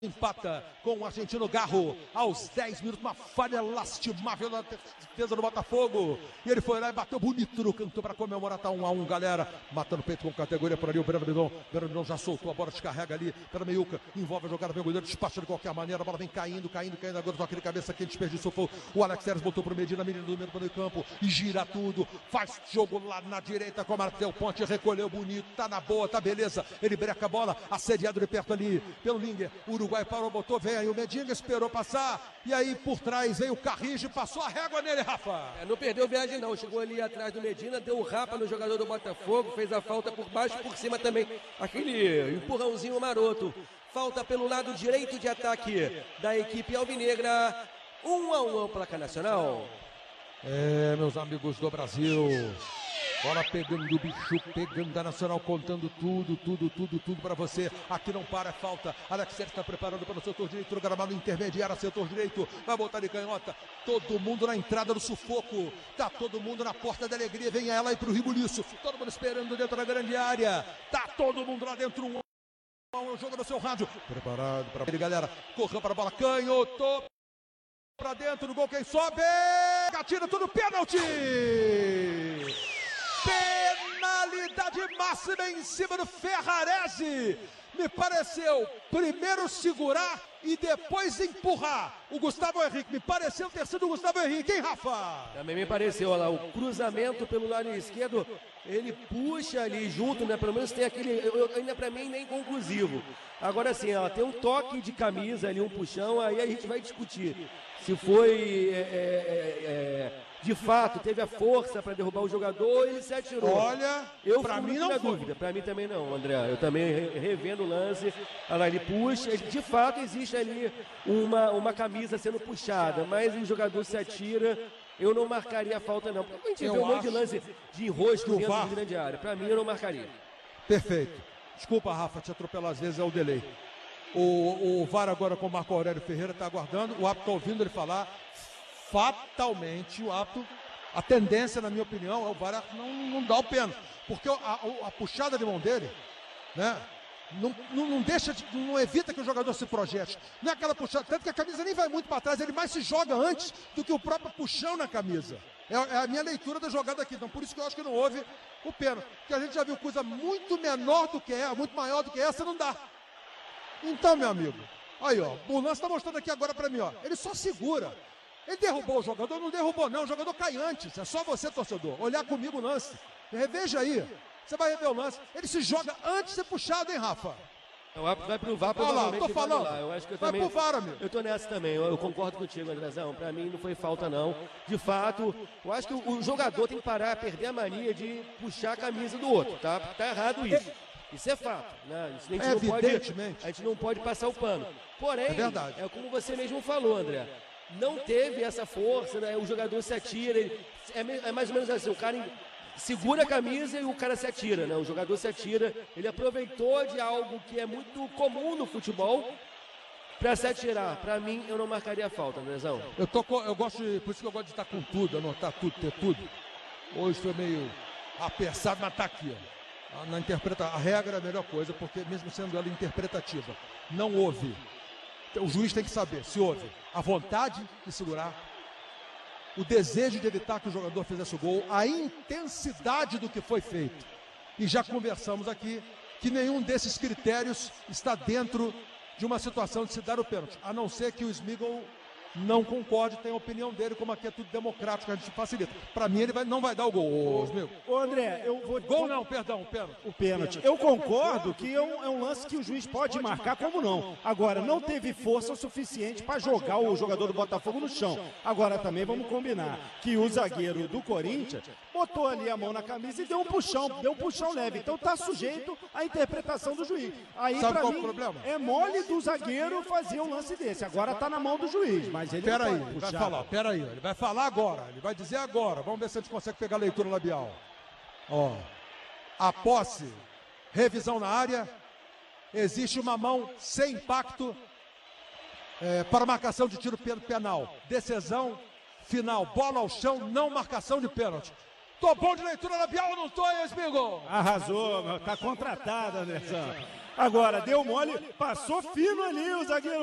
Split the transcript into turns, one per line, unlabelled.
Empata com o argentino Garro aos 10 minutos, uma falha lastimável na defesa do Botafogo. E ele foi lá e bateu bonito no canto para comemorar. Tá 1-1, galera. Matando o peito com categoria por ali. O Brandão já soltou a bola, descarrega ali pela meiuca. Envolve a jogada, vem o goleiro, despacha de qualquer maneira. A bola vem caindo. Agora só aquele cabeça que ele desperdiçou. Foi o Alex Telles, botou pro Medina do meio do campo e gira tudo. Faz jogo lá na direita com o Martel Ponte. Recolheu bonito, tá na boa, tá beleza. Ele breca a bola, assediado de perto ali pelo Linger. Uruguai parou, botou, vem aí o Medina, esperou passar, e aí por trás veio o Carrijo, passou a régua nele, Rafa.
Não perdeu viagem não, chegou ali atrás do Medina, deu um rapa no jogador do Botafogo, fez a falta por baixo e por cima também, aquele empurrãozinho maroto. Falta pelo lado direito de ataque da equipe alvinegra, 1-1 placa nacional.
Meus amigos do Brasil, bola pegando do bicho, pegando da Nacional, contando tudo para você. Aqui não para, é falta. Alex Telles está preparando para o setor direito, no gramado intermediário, setor direito, vai botar de canhota. Todo mundo na entrada do sufoco, tá todo mundo na porta da alegria, vem ela aí pro Ribuliço, todo mundo esperando dentro da grande área, tá todo mundo lá dentro. O jogo do seu rádio, preparado para ele, galera. Correu para a bola, canhotou para dentro do gol, quem sobe, atira tudo, pênalti! Penalidade máxima em cima do Ferrarese. Me pareceu primeiro segurar e depois empurrar o Gustavo Henrique. Me pareceu ter sido o Gustavo Henrique, hein, Rafa?
Também me pareceu, olha lá, o cruzamento pelo lado esquerdo, ele puxa ali junto, né? Pelo menos tem aquele, ainda pra mim nem conclusivo. Agora sim, ó, tem um toque de camisa ali, um puxão, aí a gente vai discutir se foi de fato, teve a força para derrubar o jogador, ele se atirou.
Olha, para mim não foi.
Dúvida. Para mim também não, André. Eu também revendo o lance. Olha lá, ele puxa, de fato existe ali uma camisa sendo puxada, mas o jogador se atira. Eu não marcaria a falta não, porque a gente vê um monte de lance de enrosco dentro da grande área. Para mim eu não marcaria.
Perfeito. Desculpa, Rafa, te atropelar às vezes, é o delay. O VAR agora com o Marco Aurélio Ferreira está aguardando, o árbitro está ouvindo ele falar. Fatalmente o árbitro, a tendência, na minha opinião, é o VAR não dar o pênalti, porque a puxada de mão dele, né, não evita que o jogador se projete. Não é aquela puxada, tanto que a camisa nem vai muito para trás, ele mais se joga antes do que o próprio puxão na camisa. É a minha leitura da jogada aqui, então por isso que eu acho que não houve o pênalti, porque a gente já viu coisa muito menor do que muito maior do que essa, não dá. Então, meu amigo, aí ó, o lance está mostrando aqui agora para mim, ó, ele só segura. Ele derrubou o jogador? Não derrubou não, o jogador cai antes, é só você, torcedor, olhar comigo o lance, reveja aí, você vai rever o lance, ele se joga antes de ser puxado, hein, Rafa?
O árbitro vai pro VAR,
provavelmente. Olha lá, tô falando,
eu acho que
vai pro VAR, amigo.
Eu tô nessa também, eu concordo contigo, Andrezão, pra mim não foi falta não, de fato, eu acho que o jogador tem que parar, perder a mania de puxar a camisa do outro, tá errado isso. Isso é fato, né? Isso a gente não pode passar o pano. Porém,
é verdade.
É como você mesmo falou, André. Não teve essa força, né? O jogador se atira, é mais ou menos assim, o cara segura a camisa e o cara se atira, né? O jogador se atira, ele aproveitou de algo que é muito comum no futebol para se atirar. Para mim, eu não marcaria a falta, Andrezão.
Eu gosto, por isso que eu gosto de estar com tudo, anotar tudo, ter tudo. Hoje foi meio apressado, mas tá aqui, ó. A regra é a melhor coisa, porque mesmo sendo ela interpretativa, não houve. O juiz tem que saber se houve a vontade de segurar, o desejo de evitar que o jogador fizesse o gol, a intensidade do que foi feito. E já conversamos aqui que nenhum desses critérios está dentro de uma situação de se dar o pênalti, a não ser que o Smigol não concorde, tem a opinião dele, como aqui é tudo democrático, a gente facilita. Para mim, ele não vai dar o gol, Smigol.
Ô André, eu vou...
Gol não, perdão, pênalti.
O pênalti. Eu concordo que é um lance que o juiz pode marcar, como não. Agora, não teve força o suficiente para jogar o jogador do Botafogo no chão. Agora, também vamos combinar que o zagueiro do Corinthians botou ali a mão na camisa e deu um puxão leve. Então tá sujeito à interpretação do juiz. Aí, para mim, é mole do zagueiro fazer um lance desse. Agora tá na mão do juiz, mas ele
Peraí, ele vai falar, ele vai falar agora, ele vai dizer agora. Vamos ver se a gente consegue pegar a leitura labial. Ó, a posse, revisão na área, existe uma mão sem impacto para marcação de tiro penal. Decisão final, bola ao chão, não marcação de pênalti. Tô bom de leitura labial ou não tô, Smigol?
Arrasou, tá contratado, Anderson. Agora, deu mole, passou fino ali o zagueiro